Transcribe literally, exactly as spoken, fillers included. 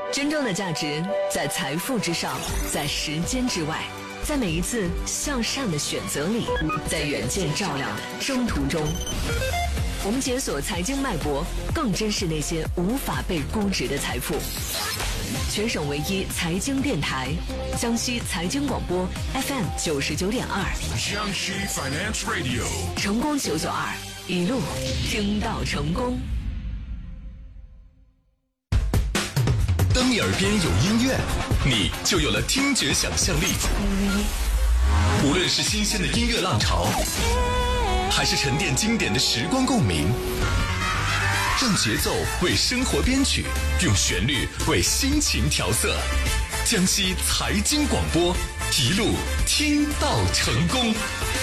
真正的价值在财富之上，在时间之外，在每一次向善的选择里，在远见照亮的征途中。我们解锁财经脉搏，更珍视那些无法被估值的财富。全省唯一财经电台，江西财经广播 F M 九十九点二， 江西 Finance Radio， 成功九九二，一路听到成功。 当你耳边有音乐，你就有了听觉想象力。无论是新鲜的音乐浪潮，还是沉淀经典的时光共鸣，让节奏为生活编曲，用旋律为心情调色。江西财经广播，一路听到成功。